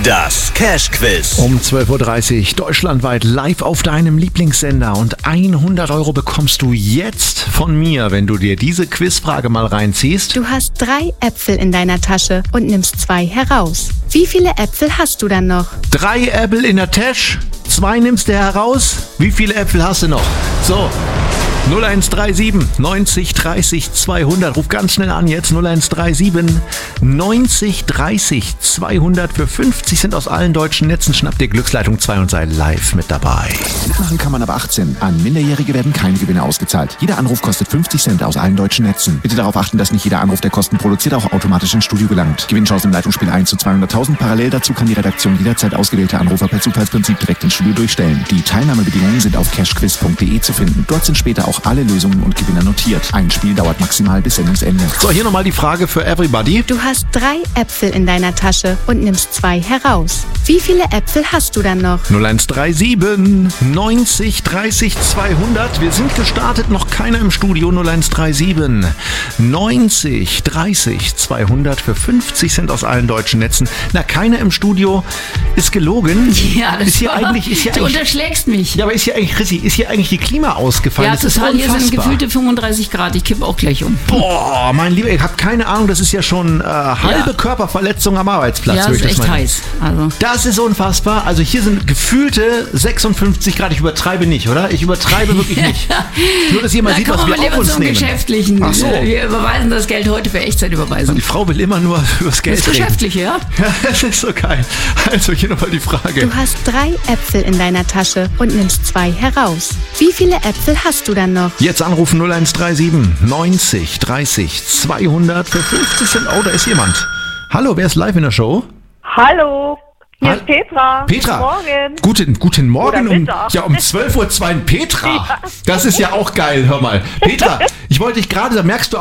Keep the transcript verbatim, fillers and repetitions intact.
Das Cash-Quiz. Um zwölf Uhr dreißig deutschlandweit live auf deinem Lieblingssender. Und hundert Euro bekommst du jetzt von mir, wenn du dir diese Quizfrage mal reinziehst. Du hast drei Äpfel in deiner Tasche und nimmst zwei heraus. Wie viele Äpfel hast du dann noch? Drei Äpfel in der Tasche, zwei nimmst du heraus. Wie viele Äpfel hast du noch? So. null eins drei sieben neunzig dreißig zweihundert. Ruf ganz schnell an jetzt. null eins drei sieben neunzig dreißig zweihundert. Für fünfzig Cent aus allen deutschen Netzen. Schnapp dir Glücksleitung zwei und sei live mit dabei. Mitmachen kann man ab achtzehn. An Minderjährige werden keine Gewinne ausgezahlt. Jeder Anruf kostet fünfzig Cent aus allen deutschen Netzen. Bitte darauf achten, dass nicht jeder Anruf, der Kosten produziert, auch automatisch ins Studio gelangt. Gewinnchance im Leitungsspiel eins zu zweihunderttausend. Parallel dazu kann die Redaktion jederzeit ausgewählte Anrufer per Zufallsprinzip direkt ins Studio durchstellen. Die Teilnahmebedingungen sind auf cashquiz punkt de zu finden. Dort sind später auch alle Lösungen und Gewinner notiert. Ein Spiel dauert maximal bis Sendungsende. So, hier nochmal die Frage für everybody. Du hast drei Äpfel in deiner Tasche und nimmst zwei heraus. Wie viele Äpfel hast du dann noch? null eins drei sieben neunzig dreißig zweihundert. Wir sind gestartet, noch keiner im Studio. null eins drei sieben neunzig dreißig zweihundert für fünfzig Cent aus allen deutschen Netzen. Na, keiner im Studio ist gelogen. Ja, das ist hier war, eigentlich, ist hier du eigentlich, unterschlägst mich. Ja, aber ist hier eigentlich, Chrissy, ist hier eigentlich die Klima ausgefallen? Ja, das ist total. Hier sind unfassbar. gefühlte fünfunddreißig Grad. Ich kippe auch gleich um. Boah, mein Lieber, ich habe keine Ahnung, das ist ja schon äh, halbe Ja. Körperverletzung am Arbeitsplatz. Ja, würde das ich ist das echt mal- heiß. Also. Das ist unfassbar. Also hier sind gefühlte sechsundfünfzig Grad. Ich übertreibe nicht, oder? Ich übertreibe wirklich nicht. Nur, dass ihr mal Da sieht, was kommen wir wir lieber auf uns zum nehmen. Geschäftlichen. Ach so. Wir überweisen das Geld heute für Echtzeitüberweisung. Die Frau will immer nur übers Geld Das reden. Geschäftliche, ja? Ja, das ist so geil. Also hier nochmal die Frage. Du hast drei Äpfel in deiner Tasche und nimmst zwei heraus. Wie viele Äpfel hast du dann noch? Jetzt anrufen null eins drei sieben neunzig dreißig zweihundert für fünfzig Cent. Oh, da ist jemand. Hallo, wer ist live in der Show? Hallo, hier Hall- ist Petra. Petra. Guten Morgen. Guten, guten Morgen. Oder Um, Mittag. ja, um zwölf Uhr zwei Petra. Ja. Das ist ja auch geil, hör mal. Petra, ich wollte dich gerade, da merkst du